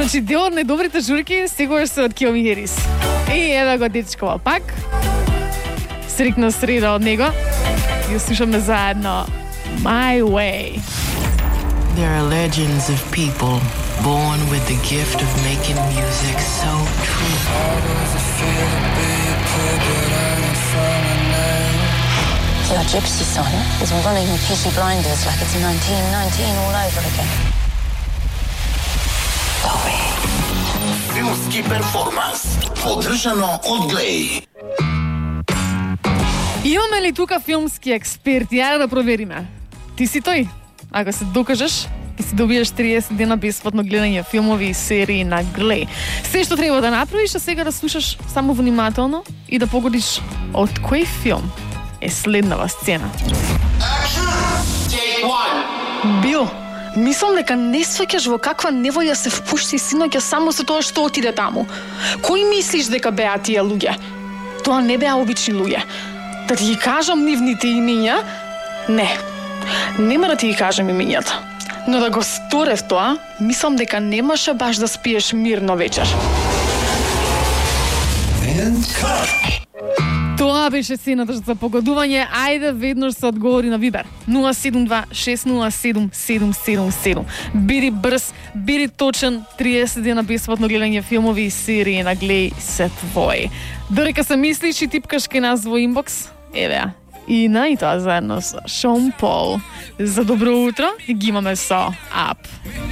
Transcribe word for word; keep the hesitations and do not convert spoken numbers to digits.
Значи, дел од најдобрите журки сегогаш се од Килми Херис. И еве го дечкова пак. Срикна среда од него. И слушаме заедно My Way. There are legends of people born with the gift of making music so true. Your gypsy son is running with Peaky Blinders like it's nineteen nineteen all over again. Sorry. Филмски перформанс, поддржано од Глеј. Имаме ли тука филмски експерти? Ајде да провериме. Ти си тој? Ако се докажеш, ќе си добиеш триесет дена бесплатно гледање филмови и серии на Глеј. Се што треба да направиш е сега да слушаш само внимателно и да погодиш од кој филм е следнава сцена. Бил, мислам дека не сваќаш во каква неволја се впушти синоќа само со тоа што отиде таму. Кој мислиш дека беа тие луѓе? Тоа не беа обични луѓе. Да ти ги кажам нивните имиња? Не. Нема да ти ги кажам имињата. Но да го сторев тоа, мислам дека немаше баш да спиеш мирно вечер. Тоа беше сцената за погодување. Ајде веднаш се одговори на Вибер. нула седум два шест нула седум седум седум седум. Биди брз, биди точен, триесет дена бесплатно гледање филмови и серии на Глеј се твој. Додека се мислиш и типкаш кај нас во инбокс, еве и на и тоа заедно со Шон Пол. За добро утро и ги имаме со Ап.